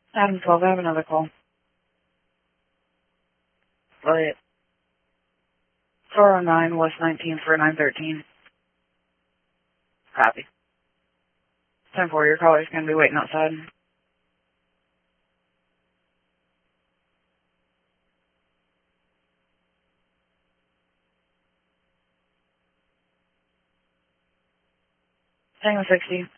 Adam 12, I have another call. Right. 409 West 19 for 913. Copy. 10-4, your caller's going to be waiting outside. Tango 60.